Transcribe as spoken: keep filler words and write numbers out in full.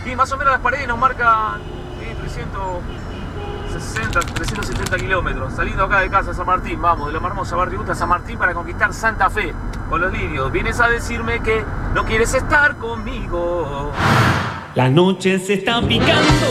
Y más o menos las paredes nos marcan sí, trescientos sesenta, trescientos setenta kilómetros. Saliendo acá de casa San Martín, vamos, de la hermosa Barriuta a San Martín para conquistar Santa Fe con los lirios. Vienes a decirme que no quieres estar conmigo. La noche se está picando.